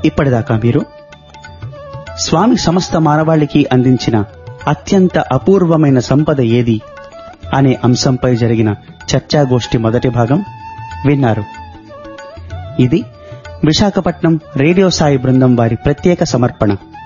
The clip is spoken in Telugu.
ఇప్పటిదాకా మీరు స్వామి సమస్త మానవాళికి అందించిన అత్యంత అపూర్వమైన సంపద ఏది అనే అంశంపై జరిగిన చర్చాగోష్ఠి మొదటి భాగం విన్నారు. ఇది విశాఖపట్నం రేడియో సాయి బృందం వారి ప్రత్యేక సమర్పణ.